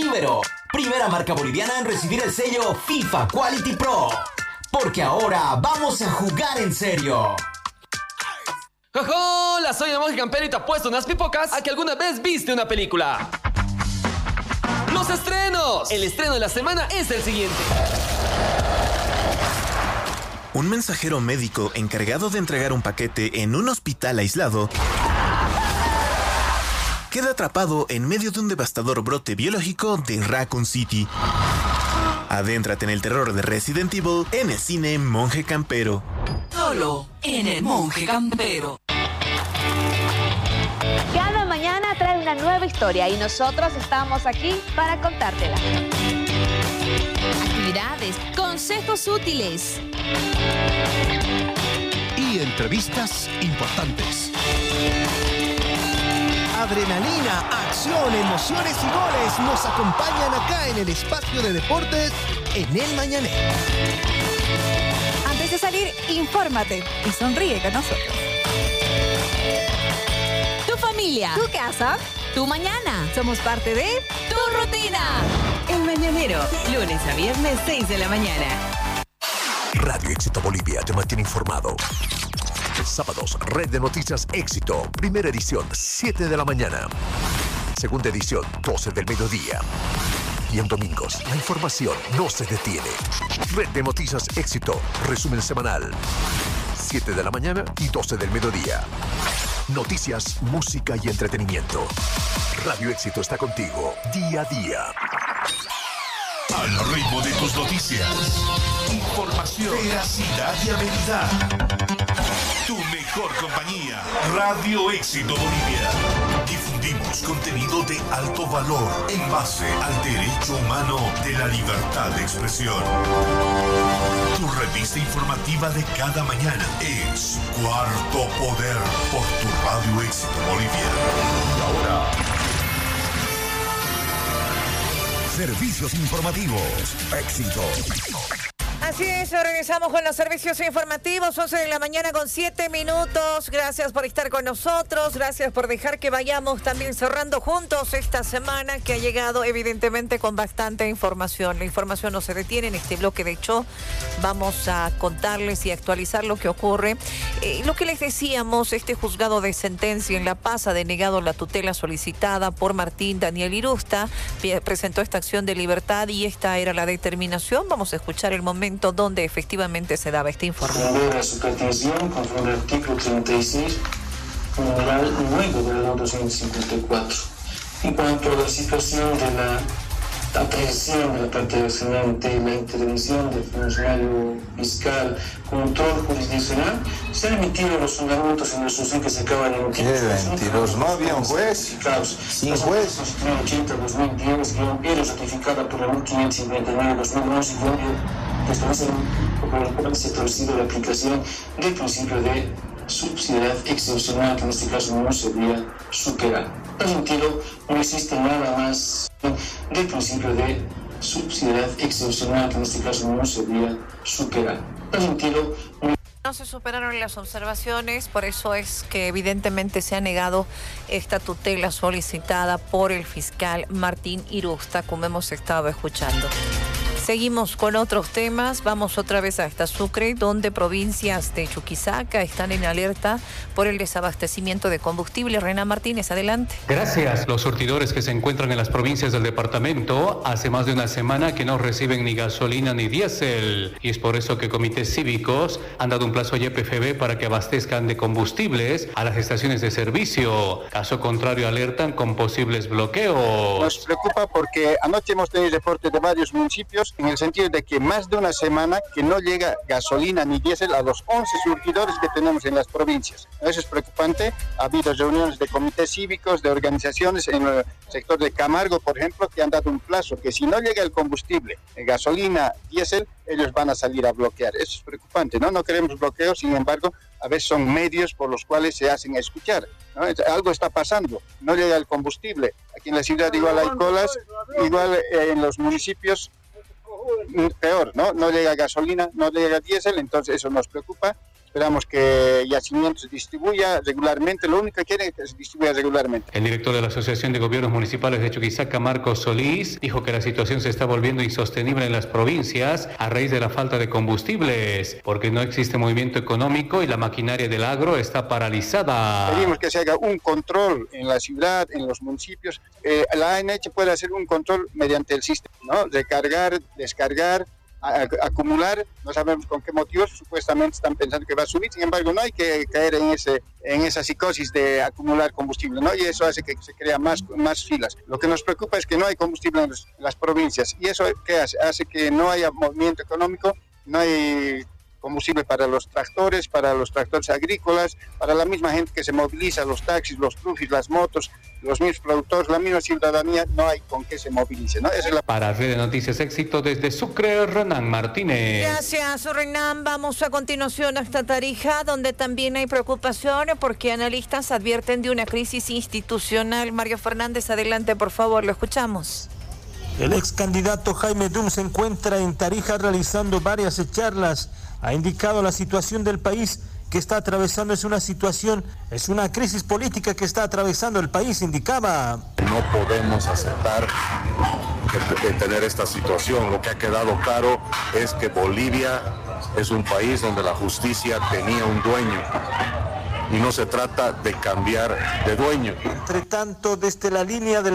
Ibero, primera marca boliviana en recibir el sello FIFA Quality Pro. Porque ahora vamos a jugar en serio. Hola, soy el Monje Campero y te apuesto unas pipocas a que alguna vez viste una película. ¡Los estrenos! El estreno de la semana es el siguiente. Un mensajero médico encargado de entregar un paquete en un hospital aislado queda atrapado en medio de un devastador brote biológico de Raccoon City. Adéntrate en el terror de Resident Evil en el cine Monje Campero. Solo en el Monje Campero. Cada mañana trae una nueva historia y nosotros estamos aquí para contártela. Actividades, consejos útiles y entrevistas importantes. Adrenalina, acción, emociones y goles nos acompañan acá en el espacio de deportes en El Mañanero. Antes de salir, infórmate y sonríe con nosotros. Tu familia, Tu casa, tu mañana, somos parte de tu rutina. El Mañanero, lunes a viernes, 6 de la mañana. Radio Éxito Bolivia te mantiene informado. Sábados, Red de Noticias Éxito, primera edición, 7 de la mañana. Segunda edición, 12 del mediodía. Y en domingos, la información no se detiene. Red de Noticias Éxito, resumen semanal. 7 de la mañana y 12 del mediodía. Noticias, música y entretenimiento. Radio Éxito está contigo, día a día. Al ritmo de tus noticias. Información, veracidad y amenidad. Tu mejor compañía. Radio Éxito Bolivia. Difundimos contenido de alto valor en base al derecho humano de la libertad de expresión. Tu revista informativa de cada mañana es Cuarto Poder por tu Radio Éxito Bolivia. Y ahora, servicios informativos. Éxito. Así es, regresamos con los servicios informativos, 11 de la mañana con 7 minutos. Gracias por estar con nosotros, gracias por dejar que vayamos también cerrando juntos esta semana que ha llegado evidentemente con bastante información. La información no se detiene en este bloque, de hecho vamos a contarles y actualizar lo que ocurre. Lo que les decíamos, este juzgado de sentencia en La Paz ha denegado la tutela solicitada por Martín Daniel Irusta, presentó esta acción de libertad y esta era la determinación. Vamos a escuchar el momento donde efectivamente se daba este informe. Responder a su petición conforme al artículo 36, numeral 9 de la ley 2054. En cuanto a la situación de la aprehensión de la parte accionante, la intervención del funcionario fiscal, control jurisdiccional, se han emitido los fundamentos en la resolución que se acaba de emitir. ¡Qué mentiroso! ¿No había un juez? ¿Sin juez? 80-2010-E, ratificada por la ley 559-2011, que establece por el cual se ha establecido la aplicación del principio de subsidiariedad excepcional, que en este caso no se debería superar. En ese sentido, no existe nada más del principio de subsidiariedad excepcional, que en este caso no se debería superar. En ese sentido, no se superaron las observaciones, por eso es que evidentemente se ha negado esta tutela solicitada por el fiscal Martín Irusta, como hemos estado escuchando. Seguimos con otros temas, vamos otra vez hasta Sucre, donde provincias de Chuquisaca están en alerta por el desabastecimiento de combustible. Renan Martínez, adelante. Gracias. Los surtidores que se encuentran en las provincias del departamento hace más de una semana que no reciben ni gasolina ni diésel. Y es por eso que comités cívicos han dado un plazo a YPFB para que abastezcan de combustibles a las estaciones de servicio. Caso contrario, alertan con posibles bloqueos. Nos preocupa porque anoche hemos tenido reportes de varios municipios en el sentido de que más de una semana que no llega gasolina ni diésel a los 11 surtidores que tenemos en las provincias. Eso es preocupante. Ha habido reuniones de comités cívicos, de organizaciones en el sector de Camargo, por ejemplo, que han dado un plazo que si no llega el combustible, gasolina, diésel, ellos van a salir a bloquear. Eso es preocupante, ¿no? No queremos bloqueos, sin embargo, a veces son medios por los cuales se hacen escuchar, ¿no? Algo está pasando, no llega el combustible. Aquí en la ciudad igual hay colas, igual en los municipios peor, ¿no? No llega gasolina, no llega diésel, entonces eso nos preocupa. Esperamos que Yacimiento se distribuya regularmente. Lo único que quieren es que se distribuya regularmente. El director de la Asociación de Gobiernos Municipales de Chuquisaca, Marcos Solís, dijo que la situación se está volviendo insostenible en las provincias a raíz de la falta de combustibles, porque no existe movimiento económico y la maquinaria del agro está paralizada. Pedimos que se haga un control en la ciudad, en los municipios. La ANH puede hacer un control mediante el sistema, ¿no? Recargar, descargar, acumular. No sabemos con qué motivos, supuestamente están pensando que va a subir. Sin embargo, no hay que caer en esa psicosis de acumular combustible, ¿no? Y eso hace que se crea más filas. Lo que nos preocupa es que no hay combustible en las provincias. ¿Y eso qué hace? Hace que no haya movimiento económico, no hay combustible para los tractores agrícolas, para la misma gente que se moviliza, los taxis, los trufis, las motos, los mismos productores, la misma ciudadanía, no hay con qué se movilice, ¿no? Esa es la... Para Red de Noticias Éxito desde Sucre, Renan Martínez. Gracias, Renan. Vamos a continuación hasta Tarija, donde también hay preocupación porque analistas advierten de una crisis institucional. Mario Fernández, adelante, por favor, lo escuchamos. El ex candidato Jaime Dum se encuentra en Tarija realizando varias charlas. Ha indicado la situación del país que está atravesando es una crisis política que está atravesando el país, indicaba. No podemos aceptar de tener esta situación. Lo que ha quedado claro es que Bolivia es un país donde la justicia tenía un dueño y no se trata de cambiar de dueño. Entre tanto, desde la línea del